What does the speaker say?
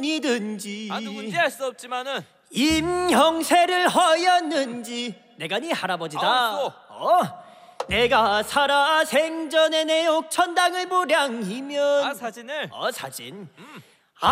분이든지 누군지 알 수 없지만은 임형세를 하였는지 내가 네 할아버지다. 내가 살아 생전에 내 옥천당을 보량이면 사진을 사진